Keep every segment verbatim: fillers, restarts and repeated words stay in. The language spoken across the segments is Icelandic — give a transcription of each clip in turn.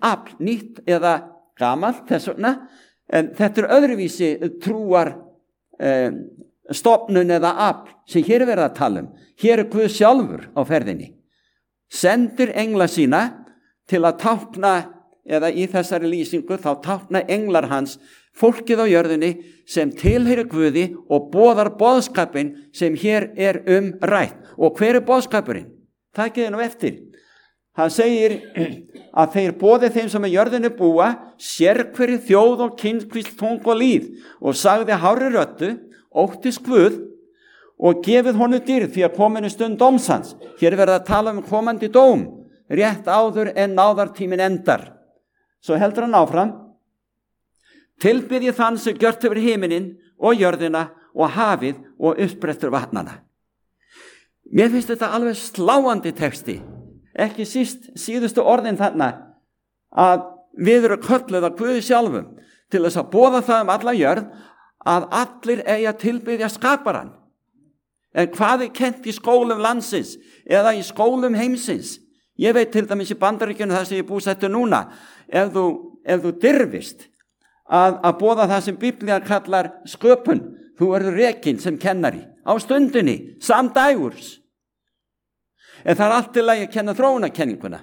afl, nýtt eða gamalt þess vegna, en þetta er öðruvísi trúar eh, stofnun eða afl sem hér er verið að tala um. Hér er Guð sjálfur á ferðinni, sendir engla sína til að tákna, eða í þessari lýsingu þá tákna englar hans fólkið á jörðinni sem tilheyrir Guði og boðar boðskapinn sem hér er um rætt. Og hver er boðskapurinn? Takið nú eftir. Hann segir að þeir boði þeim sem á jörðinni búa, sérhverri þjóð og kynskvísl, tung og líð, og sagði hárri röddu, óttist Guð og gefið honum dýrð því að komin er stund dóms hans. Hér er verið að tala um komandi dóm, rétt áður en náðartíminn endar. Svo heldur hann áfram: tilbið ég þann sem gjört yfir himinin og jörðina og hafið og uppbrettur vatnana. Mér finnst þetta alveg sláandi texti, ekki síst síðustu orðin þarna, að við erum kölluð af Guði sjálfum til þess að boða það um alla jörð að allir eigi að tilbiðja skaparann. En hvað er kennt í skólum landsins eða í skólum heimsins? Ég veit til dæmis í Bandaríkjunum, það sem ég er búsettur núna, ef þú, ef þú dirfist að, að boða það sem Biblían kallar sköpun, þú verður rekinn sem kennari á stundinni, samdægurs. En það er allt til að ég kenna þróunarkenninguna.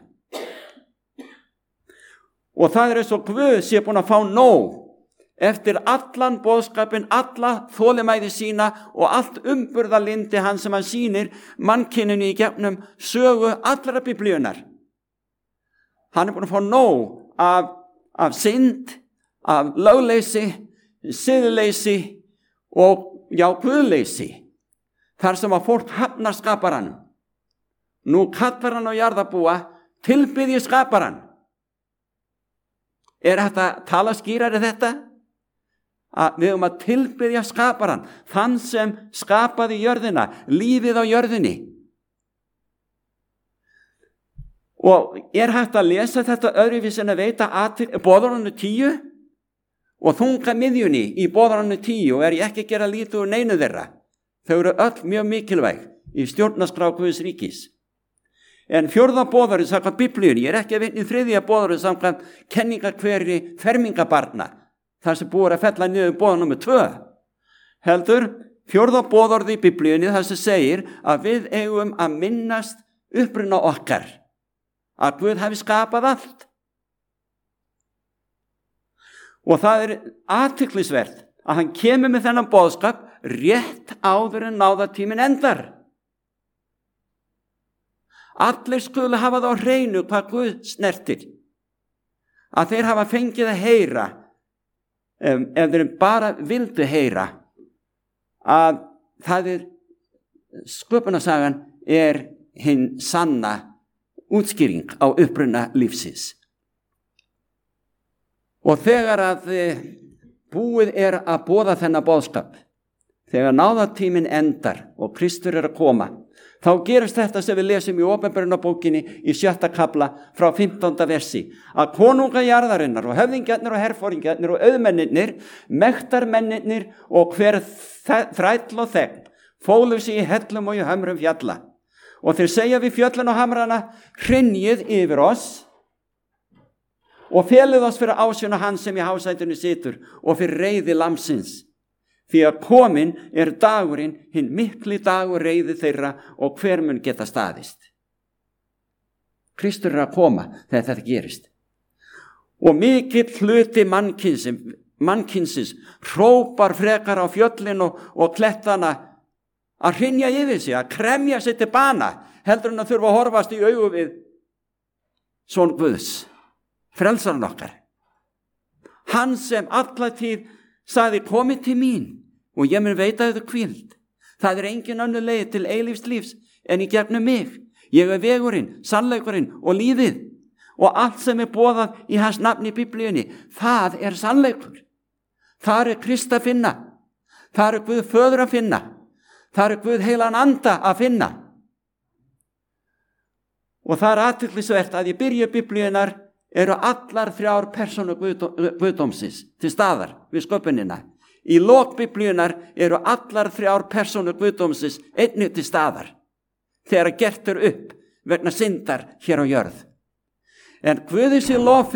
Og það er eins og Guð sé búin að fá nóg eftir allan boðskapin, alla þolinmæði sína og allt umburðarlyndi hans sem hann sýnir mannkyninu í gegnum sögu allra Biblíunar. Hann er búin að fá nóg af, af synd, af lögleysi, siðleysi og já, guðleysi. Þar sem að fólk hafnar skaparann. Nú kallar hann á jarðarbúa, tilbiðji skaparann. Er þetta tala skýrari þetta? Að við um að tilbiðja skaparann, þann sem skapaði jörðina, lífið á jörðinni. Og er hægt að lesa þetta öðruvísi en að veita athygli boðorðinu tíu og þunga miðjunni í boðorðinu tíu, og er ég ekki að gera lítið úr neinu þeirra. Þau eru öll mjög mikilvæg í stjórnarskrá Guðs ríkis. En fjórða boðorðið samkvæmt Biblíunni, ég er ekki að vitna í þriðja boðorðið samkvæmt kenningakveri fermingabarna, þar sem búið að fella niður boðorð númer tvö. Heldur fjórða boðorðið í Biblíunni þar sem segir að við eigum að minnast uppruna okkar, að Guð hafi skapað allt. Og það er athyglisvert að hann kemur með þennan boðskap rétt áður en náðartíminn endar. Allir skulu hafa það á hreinu hvað Guð snertir, að þeir hafa fengið að heyra, ef, ef þeir bara vildu heyra, að það er sköpunarsagan er hinn sanna útskýring á uppruna lífsins. Og þegar að búið er að boða þennan boðskap, þegar náðartíminn endar og Kristur er að koma, þá gerist þetta sem við lesum í Opinberunarbókinni í sjötta kafla frá fimmtánda versi, að konunga jarðarinnar og höfðingjarnir og herforingjarnir og auðmennirnir, mektarmennirnir og hver þræll og þegn fólu sig í hellum og í hömrum fjalla. Og þeir segja við fjöllin og hamrana, hrynjið yfir oss og felið oss fyrir ásjón hans sem í hásætinu situr og fyrir reiði lamsins. Því að komin er dagurinn, hinn mikli dagur reiði þeirra, og hver mun geta staðist. Kristur er að koma þegar þetta gerist. Og mikill hluti mannkynsins, mannkynsins hrópar frekar á fjöllin og, og klettana að hrynja yfir sig, að kremja sig til bana, heldur en að þurfa að horfast í augu við son Guðs, frelsarann okkar. Hann sem alla tíð sagði, komið til mín og ég mun veita þau hvíld. Það er engin önnur leið til eilífs lífs en í gegnum mig. Ég er vegurinn, sannleikurinn og lífið. Og allt sem er boðað í hans nafni í Biblíunni, það er sannleikur. Það er Krist að finna. Það er Guð föður að finna. Það er Guð heilan anda að finna. Og það er athyglisvert að í byrju Biblíunnar eru allar þrjár persónur Guðdómsins til staðar við sköpunina. Í lok Biblíunnar eru allar þrjár persónur Guðdómsins einnig til staðar þegar gert er upp vegna syndar hér á jörð. En Guði sé lof